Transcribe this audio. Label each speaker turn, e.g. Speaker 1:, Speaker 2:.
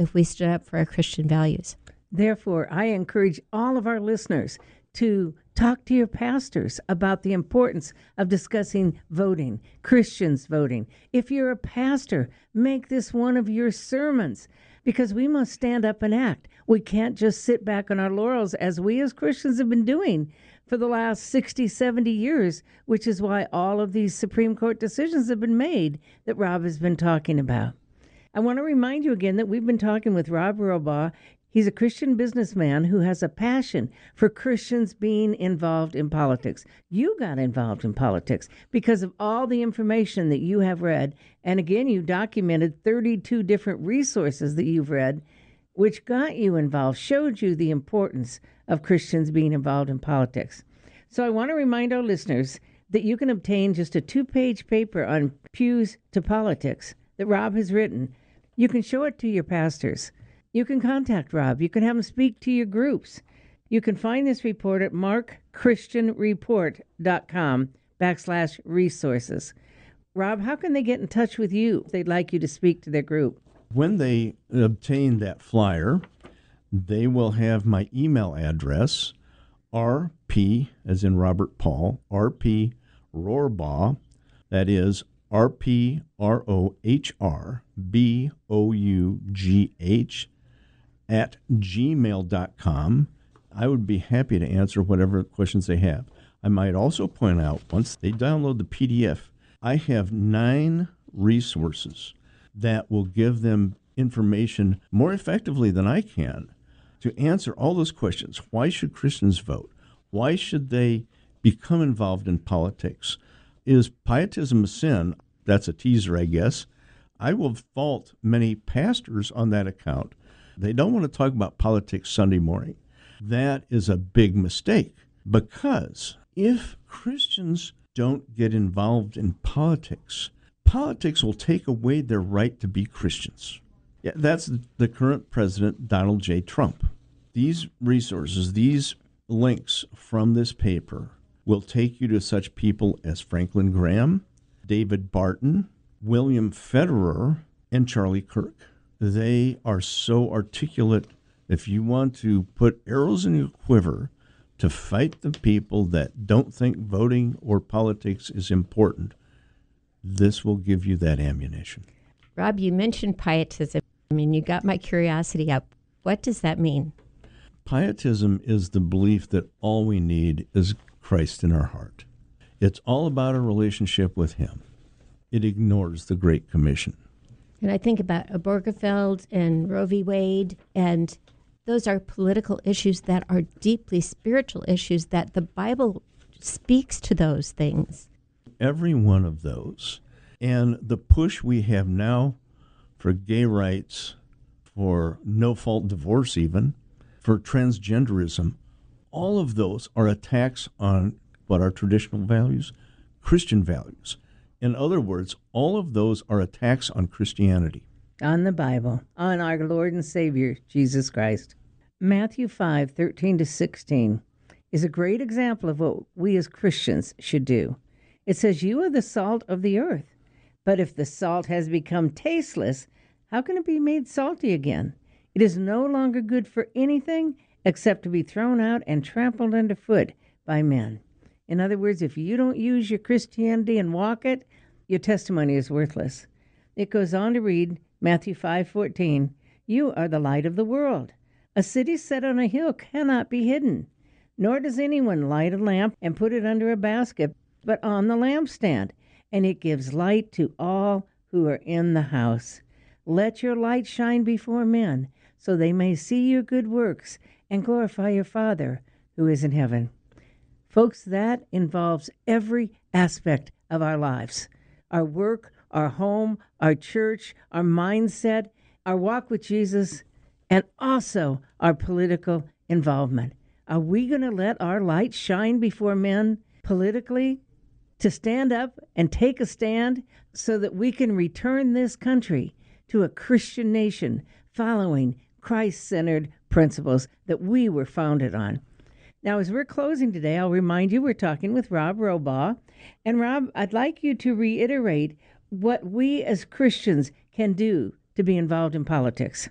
Speaker 1: if we stood up for our Christian values.
Speaker 2: Therefore, I encourage all of our listeners to talk to your pastors about the importance of discussing voting, Christians voting. If you're a pastor, make this one of your sermons, because we must stand up and act. We can't just sit back on our laurels as we as Christians have been doing for the last 60, 70 years, which is why all of these Supreme Court decisions have been made that Rob has been talking about. I want to remind you again that we've been talking with Rob Robaugh. He's a Christian businessman who has a passion for Christians being involved in politics. You got involved in politics because of all the information that you have read. And again, you documented 32 different resources that you've read, which got you involved, showed you the importance of Christians being involved in politics. So I want to remind our listeners that you can obtain just a 2-page paper on Pews to Politics that Rob has written. You can show it to your pastors. You can contact Rob. You can have him speak to your groups. You can find this report at markchristianreport.com/resources. Rob, how can they get in touch with you if they'd like you to speak to their group?
Speaker 3: When they obtain that flyer, they will have my email address, RP, as in Robert Paul, RP Rohrbaugh, that is RPROHRBOUGH at gmail.com. I would be happy to answer whatever questions they have. I might also point out, once they download the PDF, I have 9 resources that will give them information more effectively than I can to answer all those questions. Why should Christians vote? Why should they become involved in politics? Is pietism a sin? That's a teaser, I guess. I will fault many pastors on that account. They don't want to talk about politics Sunday morning. That is a big mistake, because if Christians don't get involved in politics, politics will take away their right to be Christians. Yeah, that's the current president, Donald J. Trump. These resources, these links from this paper will take you to such people as Franklin Graham, David Barton, William Federer, and Charlie Kirk. They are so articulate. If you want to put arrows in your quiver to fight the people that don't think voting or politics is important, this will give you that ammunition.
Speaker 1: Rob, you mentioned pietism. I mean, you got my curiosity up. What does that mean?
Speaker 3: Pietism is the belief that all we need is Christ in our heart. It's all about a relationship with Him. It ignores the Great Commission.
Speaker 1: And I think about Obergefell and Roe v. Wade, and those are political issues that are deeply spiritual issues, that the Bible speaks to those things.
Speaker 3: Every one of those. And the push we have now for gay rights, for no-fault divorce even, for transgenderism, all of those are attacks on what our traditional values, Christian values. In other words, all of those are attacks on Christianity.
Speaker 2: On the Bible, on our Lord and Savior, Jesus Christ. Matthew 5:13-16 is a great example of what we as Christians should do. It says, "You are the salt of the earth. But if the salt has become tasteless, how can it be made salty again? It is no longer good for anything except to be thrown out and trampled underfoot by men." In other words, if you don't use your Christianity and walk it, your testimony is worthless. It goes on to read, Matthew 5:14, "You are the light of the world. A city set on a hill cannot be hidden. Nor does anyone light a lamp and put it under a basket, but on the lampstand, and it gives light to all who are in the house. Let your light shine before men, so they may see your good works and glorify your Father who is in heaven." Folks, that involves every aspect of our lives. Our work, our home, our church, our mindset, our walk with Jesus, and also our political involvement. Are we going to let our light shine before men politically to stand up and take a stand so that we can return this country to a Christian nation following Christ-centered principles that we were founded on? Now, as we're closing today, I'll remind you we're talking with Rob Robaugh. And Rob, I'd like you to reiterate what we as Christians can do to be involved in politics.